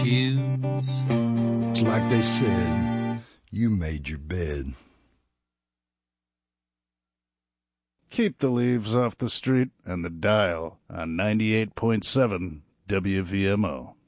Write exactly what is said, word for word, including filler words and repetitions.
It's like they said, you made your bed. Keep the leaves off the street and the dial on ninety-eight point seven W V M O.